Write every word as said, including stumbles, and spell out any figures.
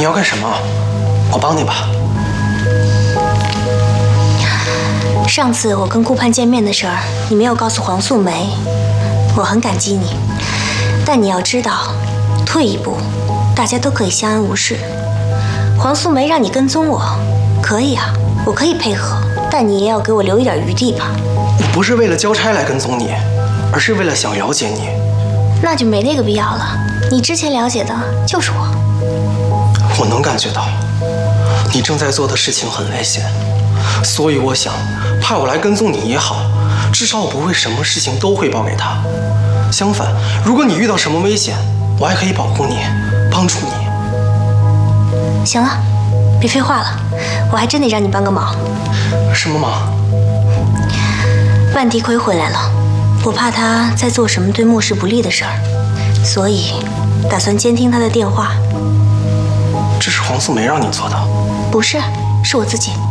要干什么？我帮你吧。 上次我跟顾盼见面的事儿，你没有告诉黄素梅，我很感激你。但你要知道，退一步，大家都可以相安无事。黄素梅让你跟踪我，可以啊，我可以配合，但你也要给我留一点余地吧。 我不是为了交差来跟踪你，而是为了想了解你。 那就没那个必要了。你之前了解的就是我。 我能感觉到，你正在做的事情很危险，所以我想，派我来跟踪你也好，至少我不会什么事情都汇报给他。相反，如果你遇到什么危险，我还可以保护你，帮助你。 行了，别废话了，我还真得让你帮个忙。 什么忙？ 万迪奎回来了，我怕他在做什么对莫氏不利的事儿，所以打算监听他的电话。 这是黄素梅让你做的？ 不是，是我自己。